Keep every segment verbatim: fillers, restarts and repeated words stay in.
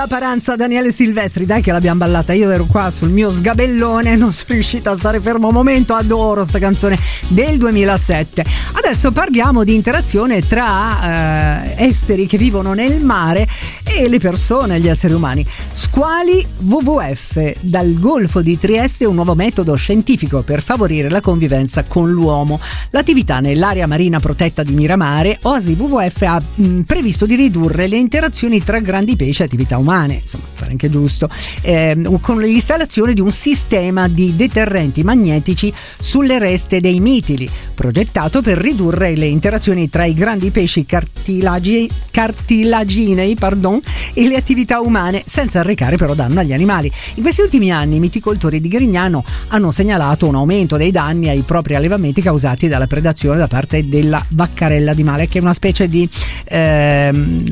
La Paranza, Daniele Silvestri, dai che l'abbiamo ballata, io ero qua sul mio sgabellone, non sono riuscita a stare fermo un momento, adoro sta canzone del duemilasette. Adesso parliamo di interazione tra eh, esseri che vivono nel mare e le persone, gli esseri umani. Squali W W F, dal Golfo di Trieste un nuovo metodo scientifico per favorire la convivenza con l'uomo. L'attività nell'area marina protetta di Miramare, Oasi W W F ha mh, previsto di ridurre le interazioni tra grandi pesci e attività umane, insomma, fare anche giusto, eh, con l'installazione di un sistema di deterrenti magnetici sulle reste dei mitili, progettato per ridurre le interazioni tra i grandi pesci cartilagi, cartilaginei pardon, e le attività umane, senza arrecare però danno agli animali. In questi ultimi anni i miticoltori di Grignano hanno segnalato un aumento dei danni ai propri allevamenti causati dalla predazione da parte della vaccarella di mare, che è una specie di eh,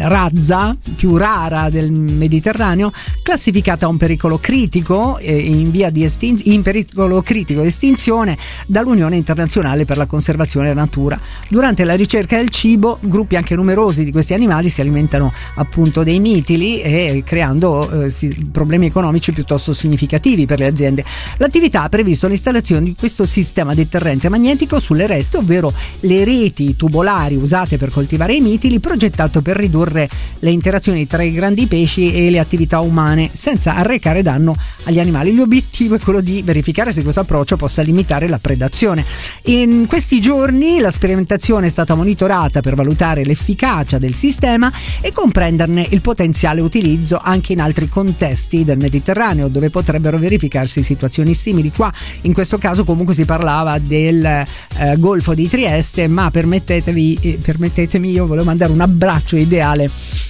razza più rara del Mediterraneo, classificata a un pericolo critico eh, in via di estin- in pericolo critico di estinzione dall'Unione Internazionale per la Conservazione della Natura. Durante la ricerca del cibo, gruppi anche numerosi di questi animali si alimentano appunto dei mitili e creando eh, si, problemi economici piuttosto significativi per le aziende. L'attività ha previsto l'installazione di questo sistema deterrente magnetico sulle reste, ovvero le reti tubolari usate per coltivare i mitili, progettato per ridurre le interazioni tra i grandi pesci e le attività umane senza arrecare danno agli animali. L'obiettivo è quello di verificare se questo approccio possa limitare la predazione. In questi giorni la sperimentazione è stata monitorata per valutare l'efficacia del sistema e comprenderne il potenziale utilizzo anche in altri contesti del Mediterraneo, dove potrebbero verificarsi situazioni simili. Qua in questo caso comunque si parlava del eh, Golfo di Trieste, ma permettetevi, eh, permettetemi, io volevo mandare un abbraccio ideale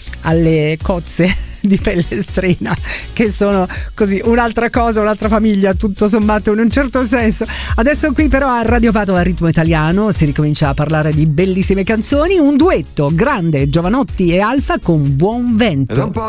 alle cozze di Pellestrina, che sono così un'altra cosa, un'altra famiglia tutto sommato in un certo senso. Adesso qui però a Radio Padova Ritmo Italiano si ricomincia a parlare di bellissime canzoni, un duetto grande, Giovanotti e Alfa con Buon Vento.